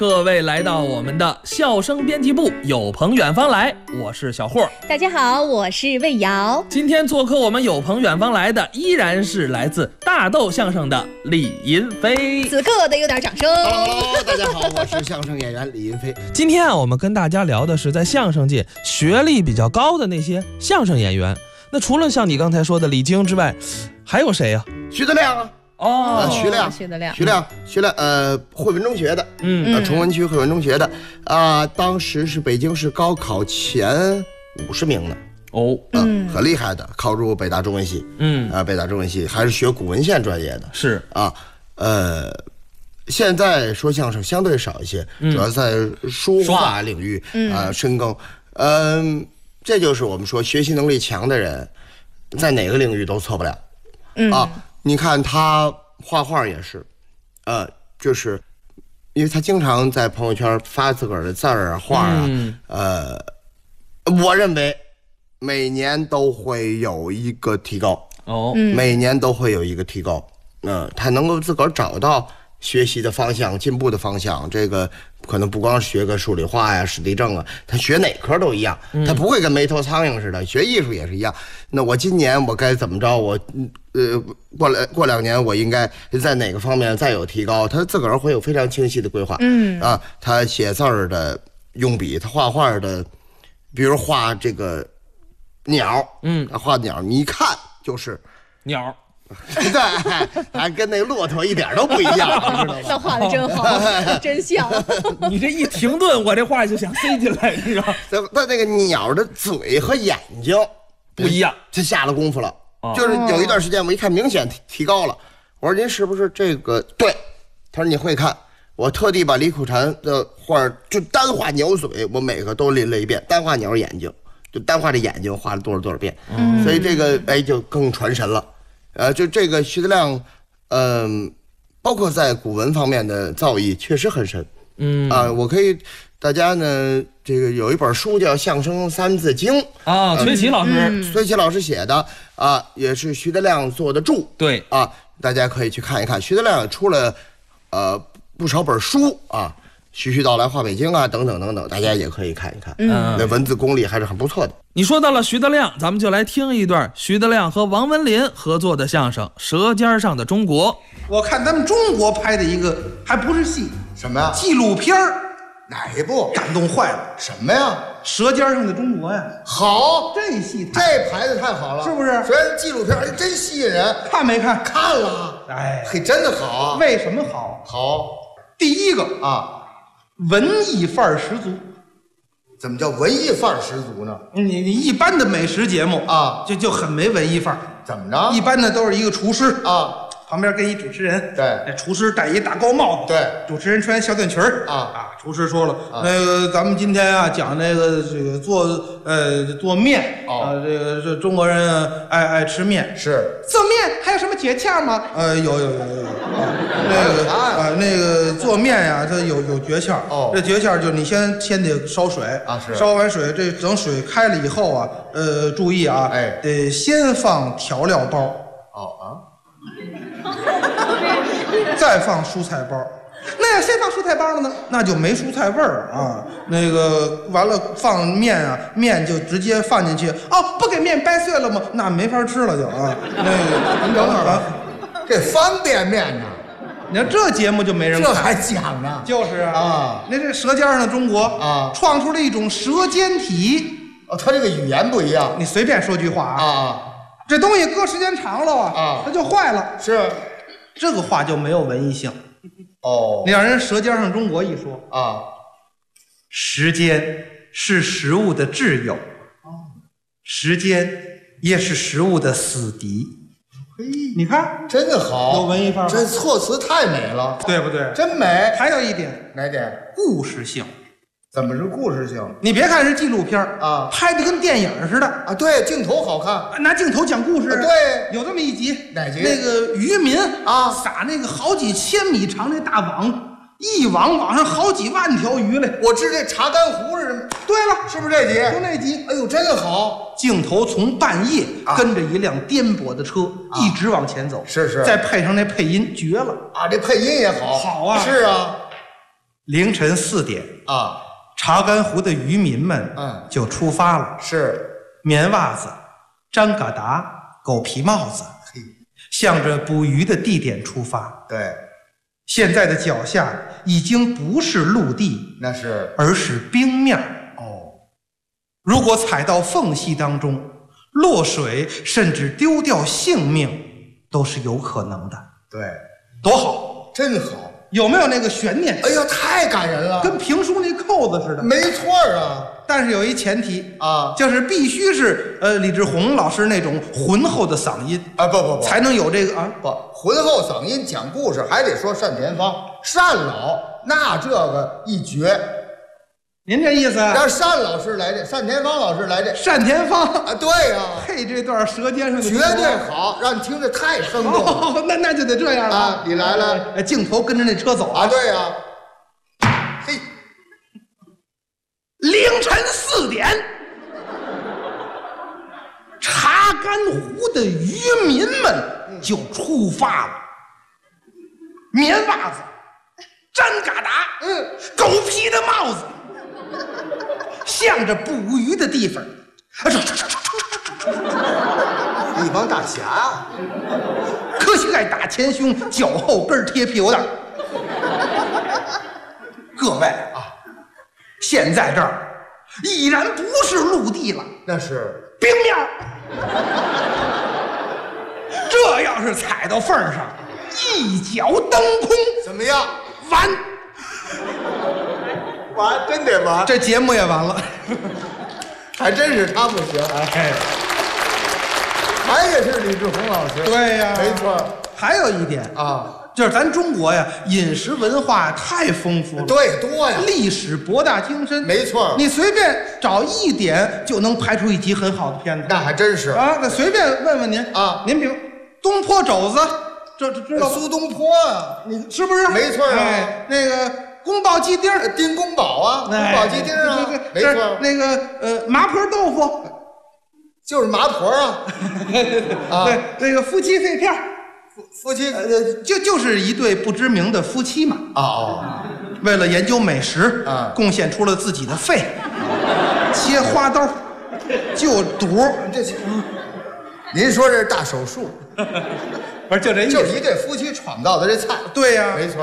各位来到我们的笑声编辑部，有朋远方来，我是小霍。 大家好，我是魏瑶。 今天做客我们有朋远方来的依然是来自大豆相声的李银飞。 此刻得有点掌声。 Hello， 大家好，我是相声演员李银飞。 今天我们跟大家聊的是在相声界学历比较高的那些相声演员。那除了像你刚才说的李菁之外，还有谁呀？ 徐德亮啊。徐亮，汇文中学的，崇文区汇文中学的，当时是北京市高考前50名呢，很厉害的，考入北大中文系，北大中文系还是学古文献专业的， 是啊， 现在说相声相对少一些，主要在书画领域深耕，这就是我们说学习能力强的人，在哪个领域都错不了，你看他画画也是，就是因为他经常在朋友圈发自个儿的字儿啊、画啊，我认为每年都会有一个提高，每年都会有一个提高，他能够自个儿找到学习的方向、进步的方向，这个可能不光是学个数理化呀、史地政啊，他学哪科都一样，他不会跟没头苍蝇似的。学艺术也是一样。那我今年我该怎么着？我过2年我应该在哪个方面再有提高？他自个儿会有非常清晰的规划。他写字儿的用笔，他画画的，比如画这个鸟，画鸟，你一看就是鸟。 对，还跟那骆驼一点都不一样，你知道吗？ 那画的真好，真像。 你这一停顿，我这话就想塞进来，你知道？ 但那个鸟的嘴和眼睛不一样， 他下了功夫了。就是有一段时间，我一看明显提高了。我说您是不是这个？对，他说你会看。我特地把李苦禅的画就单画鸟嘴，我每个都临了一遍，单画鸟眼睛，就单画这眼睛画了多少遍。所以这个就更传神了。就这个徐德亮，包括在古文方面的造诣确实很深。我可以，大家呢，这个有一本书叫《相声三字经》 崔琦老师， 崔琦老师写的也是徐德亮做的注。 对大家可以去看一看。徐德亮也出了不少本书絮絮道来话北京等等等等，大家也可以看一看。那文字功力还是很不错的。 你说到了徐德亮，咱们就来听一段徐德亮和王文林合作的相声《舌尖上的中国》。 我看咱们中国拍的一个还不是戏， 什么呀？ 纪录片儿。 哪一部？ 感动坏了。 什么呀？ 舌尖上的中国呀。 好， 这戏这牌子太好了， 是不是？ 这纪录片还真吸引人。 看没看？ 看了。嘿，真的好啊。 为什么好？ 好， 第一个文艺范儿十足。 怎么叫文艺范儿十足呢？ 你一般的美食节目就很没文艺范儿。 怎么着？ 一般的都是一个厨师旁边跟一主持人， 对， 厨师戴一大高帽子， 对， 主持人穿小短裙厨师说了，那个咱们今天讲那个这个做面这个中国人爱吃面， 是做面还有什么诀窍吗？有那个做面呀，它有诀窍。这诀窍就你先得烧水是烧完水，这等水开了以后注意得先放调料包再放蔬菜包。那要先放蔬菜包了呢，那就没蔬菜味儿那个完了放面面就直接放进去不给面掰碎了吗？那没法吃了就那个您等会儿这方便面呢？ 你看这节目就没人看， 这还讲呢？ 就是那这舌尖上的中国创出了一种舌尖体他这个语言不一样， 你随便说句话这东西搁时间长了它就坏了。 是这个话就没有文艺性你让人舌尖上中国一说时间是食物的挚友时间也是食物的死敌。你看真的好， 有文艺范儿， 这措辞太美了， 对不对？ 真美。 还有一点， 哪点？ 故事性。 怎么是故事性？ 你别看是纪录片拍的跟电影似的对，镜头好看， 拿镜头讲故事对， 有这么一集， 哪集？ 那个渔民撒那个好几千米长那大网，一网往上好几万条鱼来。 我知这查干湖是什么？ 对了， 是不是这集？ 就那集。 哎呦，真的好！ 镜头从半夜跟着一辆颠簸的车一直往前走， 是， 再配上那配音，绝了这配音也好， 好是凌晨4点啊， 查干湖的渔民们就出发了。 是棉袜子、粘嘎达、狗皮帽子，向着捕鱼的地点出发。 对， 现在的脚下已经不是陆地， 那是而是冰面。 哦， 如果踩到缝隙当中，落水甚至丢掉性命都是有可能的。 对， 多好， 真好。 有没有那个悬念？ 哎呀，太感人了， 跟评书那扣子似的。 没错啊。 但是有一前提啊， 就是必须是李志宏老师那种浑厚的嗓音啊，不， 才能有这个啊， 不浑厚嗓音讲故事还得说单田芳，单老那这个一绝。 您这意思啊？ 让单老师来这，单田芳老师来这， 单田芳啊，对呀， 配这段舌尖上的绝对好，让你听着太生动了。 哦，那就得这样了啊！你来了， 镜头跟着那车走啊，对呀。嘿， 凌晨4点，查干湖的渔民们就出发了，棉袜子、粘嘎达、狗皮的帽子，向着捕鱼的地方， 一帮大侠， 磕膝盖打前胸，脚后跟贴屁股蛋。各位啊，现在这儿已然不是陆地了， 那是冰面儿。这要是踩到缝上，一脚蹬空， 怎么样？ 完， 完，真得完， 这节目也完了。 还真是他不行， 哎， 还得是李志宏老师。 对呀， 没错。 还有一点啊， 就是咱中国呀，饮食文化太丰富了， 对，多呀， 历史博大精深。 没错， 你随便找一点就能拍出一集很好的片子。 那还真是啊，那随便问问您啊， 您比如东坡肘子，这知道苏东坡啊， 你是不是？ 没错啊， 哎，那个宫保鸡丁， 丁公宝啊，宫保鸡丁啊，没错。 那个麻婆豆腐， 就是麻婆啊， 啊，对，那个夫妻肺片， 夫妻就是一对不知名的夫妻嘛。 哦， 为了研究美食啊， 贡献出了自己的肺，切花刀，就肚， 这您说这是大手术， 不是就这意思？ 就是一对夫妻创造的这菜。 对呀， 没错。